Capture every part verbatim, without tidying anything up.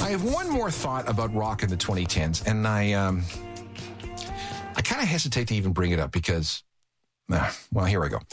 I have one more thought about rock in the twenty tens, and I um, I kind of hesitate to even bring it up because, uh, well, here I go.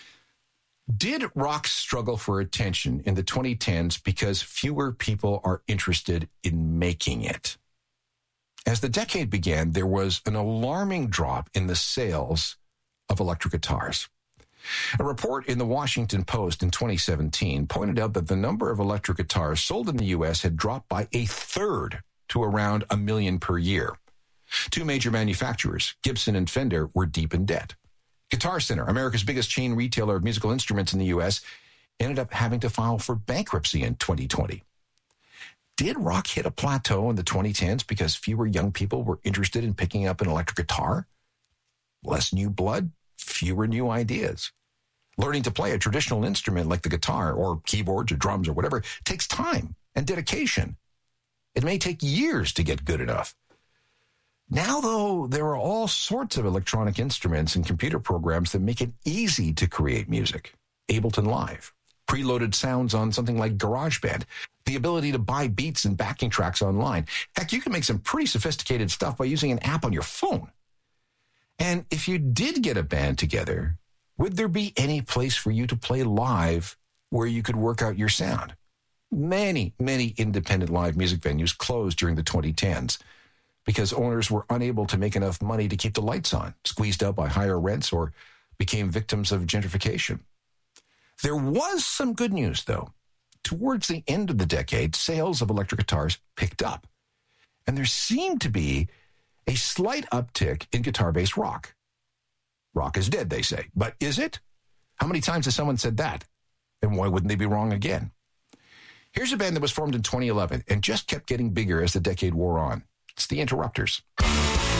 Did rock struggle for attention in the twenty tens because fewer people are interested in making it? As the decade began, there was an alarming drop in the sales of electric guitars. A report in the Washington Post in twenty seventeen pointed out that the number of electric guitars sold in the U S had dropped by a third to around a million per year. Two major manufacturers, Gibson and Fender, were deep in debt. Guitar Center, America's biggest chain retailer of musical instruments in the U S, ended up having to file for bankruptcy in twenty twenty. Did rock hit a plateau in the twenty tens because fewer young people were interested in picking up an electric guitar? Less new blood? Fewer new ideas. Learning to play a traditional instrument like the guitar or keyboards or drums or whatever takes time and dedication. It may take years to get good enough. Now, though, there are all sorts of electronic instruments and computer programs that make it easy to create music. Ableton Live, preloaded sounds on something like GarageBand, the ability to buy beats and backing tracks online. Heck, you can make some pretty sophisticated stuff by using an app on your phone. And if you did get a band together, would there be any place for you to play live where you could work out your sound? Many, many independent live music venues closed during the twenty tens because owners were unable to make enough money to keep the lights on, squeezed out by higher rents, or became victims of gentrification. There was some good news, though. Towards the end of the decade, sales of electric guitars picked up, and there seemed to be a slight uptick in guitar-based rock. Rock is dead, they say. But is it? How many times has someone said that? And why wouldn't they be wrong again? Here's a band that was formed in twenty eleven and just kept getting bigger as the decade wore on. It's the Interrupters.